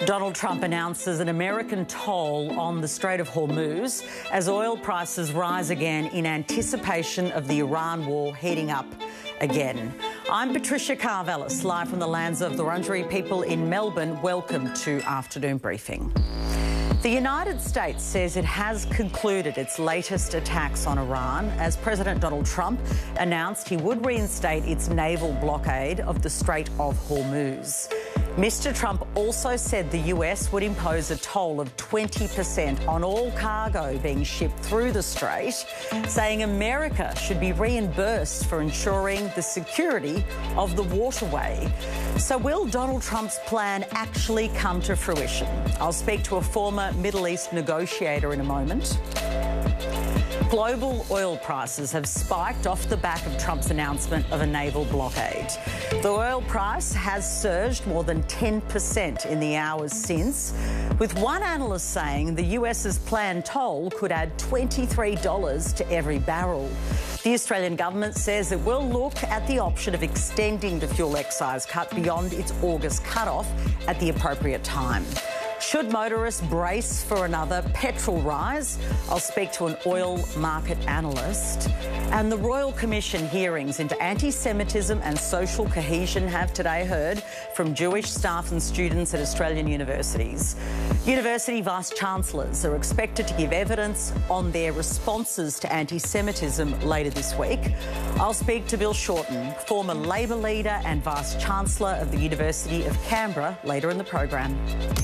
Donald Trump announces an American toll on the Strait of Hormuz as oil prices rise again in anticipation of the Iran war heating up again. I'm Patricia Karvelis, live from the lands of the Wurundjeri people in Melbourne. Welcome to Afternoon Briefing. The United States says it has concluded its latest attacks on Iran as President Donald Trump announced he would reinstate its naval blockade of the Strait of Hormuz. Mr. Trump also said the US would impose a toll of 20% on all cargo being shipped through the strait, saying America should be reimbursed for ensuring the security of the waterway. So will Donald Trump's plan actually come to fruition? I'll speak to a former Middle East negotiator in a moment. Global oil prices have spiked off the back of Trump's announcement of a naval blockade. The oil price has surged more than 10% in the hours since, with one analyst saying the US's planned toll could add $23 to every barrel. The Australian government says it will look at the option of extending the fuel excise cut beyond its August cut-off at the appropriate time. Should motorists brace for another petrol rise? I'll speak to an oil market analyst. And the Royal Commission hearings into anti-Semitism and social cohesion have today heard from Jewish staff and students at Australian universities. University vice-chancellors are expected to give evidence on their responses to anti-Semitism later this week. I'll speak to Bill Shorten, former Labor leader and vice-chancellor of the University of Canberra, later in the program.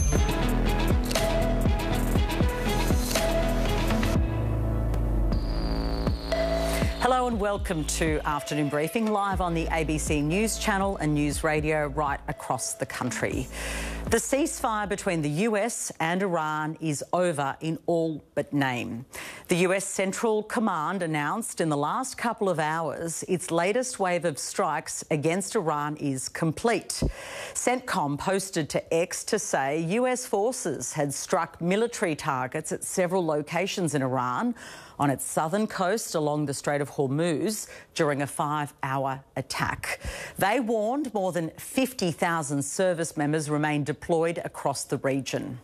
Hello and welcome to Afternoon Briefing, live on the ABC News Channel and News Radio right across the country. The ceasefire between the US and Iran is over in all but name. The US Central Command announced in the last couple of hours its latest wave of strikes against Iran is complete. CENTCOM posted to X to say US forces had struck military targets at several locations in Iran on its southern coast along the Strait of Hormuz during a 5-hour attack. They warned more than 50,000 service members remain deployed across the region.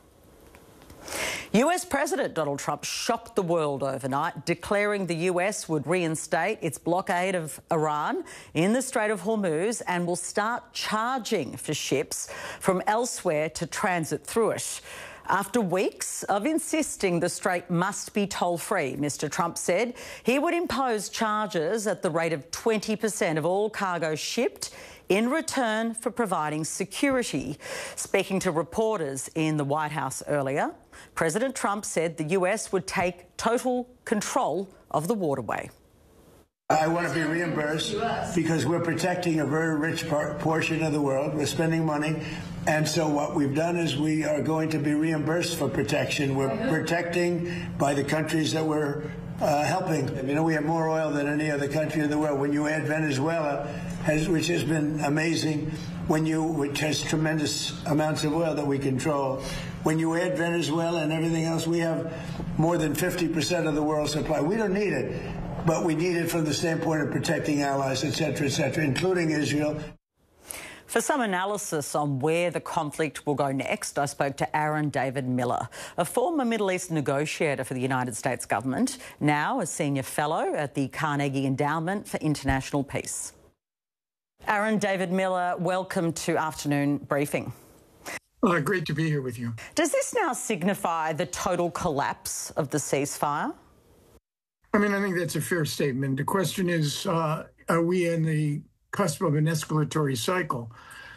US President Donald Trump shocked the world overnight, declaring the US would reinstate its blockade of Iran in the Strait of Hormuz and will start charging for ships from elsewhere to transit through it. After weeks of insisting the strait must be toll-free, Mr. Trump said he would impose charges at the rate of 20% of all cargo shipped in return for providing security. Speaking to reporters in the White House earlier, President Trump said the US would take total control of the waterway. I want to be reimbursed because we're protecting a very rich portion of the world. We're spending money. And so what we've done is we are going to be reimbursed for protection. We're protecting by the countries that we're helping. You know, we have more oil than any other country in the world. When you add Venezuela, which has been amazing, which has tremendous amounts of oil that we control. When you add Venezuela and everything else, we have more than 50% of the world's supply. We don't need it. But we need it from the standpoint of protecting allies, et cetera, including Israel. For some analysis on where the conflict will go next, I spoke to Aaron David Miller, a former Middle East negotiator for the United States government, now a senior fellow at the Carnegie Endowment for International Peace. Aaron David Miller, welcome to Afternoon Briefing. Great to be here with you. Does this now signify the total collapse of the ceasefire? I mean, I think that's a fair statement. The question is, are we in the cusp of an escalatory cycle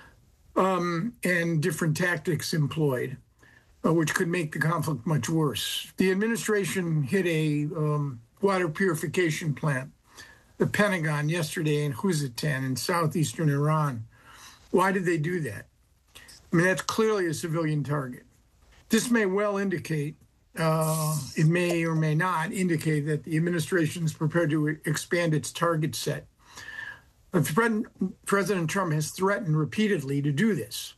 and different tactics employed, which could make the conflict much worse? The administration hit a water purification plant, the Pentagon, yesterday in Khuzestan in southeastern Iran. Why did they do that? I mean, that's clearly a civilian target. This may well indicate it may or may not indicate that the administration is prepared to expand its target set. But President Trump has threatened repeatedly to do this.